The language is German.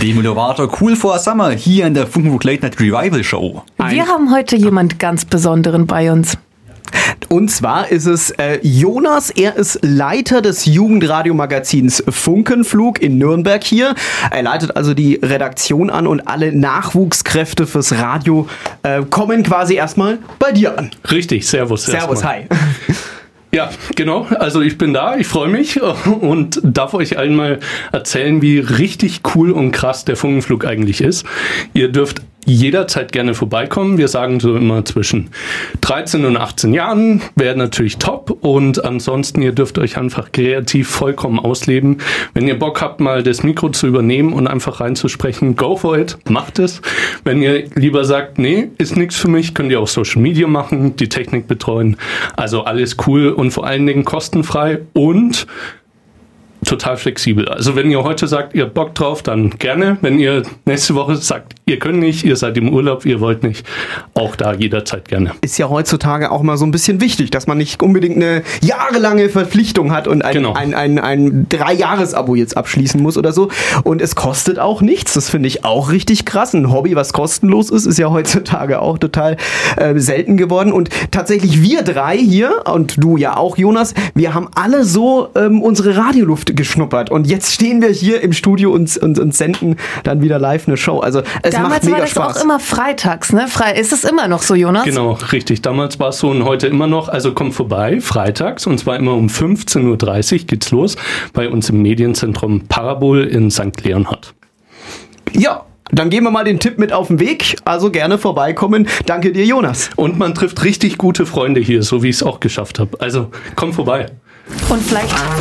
Demi Lovato, Cool for Summer, hier in der Funkflug Late Night Revival Show. Wir haben heute jemand ganz Besonderen bei uns. Und zwar ist es Jonas, er ist Leiter des Jugendradiomagazins Funkenflug in Nürnberg hier. Er leitet also die Redaktion an und alle Nachwuchskräfte fürs Radio kommen quasi erstmal bei dir an. Richtig, servus. Servus, hi. Ja, genau. Also ich bin da, ich freue mich und darf euch allen mal erzählen, wie richtig cool und krass der Funkenflug eigentlich ist. Ihr dürft jederzeit gerne vorbeikommen. Wir sagen so immer zwischen 13 und 18 Jahren wäre natürlich top und ansonsten ihr dürft euch einfach kreativ vollkommen ausleben. Wenn ihr Bock habt, mal das Mikro zu übernehmen und einfach reinzusprechen, go for it, macht es. Wenn ihr lieber sagt, nee, ist nichts für mich, könnt ihr auch Social Media machen, die Technik betreuen. Also alles cool und vor allen Dingen kostenfrei und total flexibel. Also wenn ihr heute sagt, ihr habt Bock drauf, dann gerne. Wenn ihr nächste Woche sagt, ihr könnt nicht, ihr seid im Urlaub, ihr wollt nicht, auch da jederzeit gerne. Ist ja heutzutage auch mal so ein bisschen wichtig, dass man nicht unbedingt eine jahrelange Verpflichtung hat und ein 3-Jahres-Abo jetzt abschließen muss oder so. Und es kostet auch nichts. Das finde ich auch richtig krass. Ein Hobby, was kostenlos ist ja heutzutage auch total selten geworden. Und tatsächlich wir drei hier und du ja auch, Jonas, wir haben alle so unsere Radioluft geschnuppert und jetzt stehen wir hier im Studio und senden dann wieder live eine Show. Also es macht mega Spaß. Damals war das auch immer freitags, ne? Ist es immer noch so, Jonas? Genau, richtig. Damals war es so und heute immer noch. Also kommt vorbei, freitags und zwar immer um 15.30 Uhr geht's los bei uns im Medienzentrum Parabol in St. Leonhard. Ja. Dann geben wir mal den Tipp mit auf den Weg. Also gerne vorbeikommen. Danke dir, Jonas. Und man trifft richtig gute Freunde hier, so wie ich es auch geschafft habe. Also komm vorbei. Und vielleicht